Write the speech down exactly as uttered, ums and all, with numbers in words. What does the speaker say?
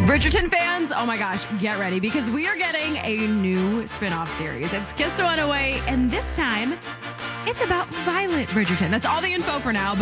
Bridgerton fans, oh my gosh, get ready because we are getting a new spin-off series. It's Kiss the Runaway, and this time it's about Violet Bridgerton. That's all the info for now. But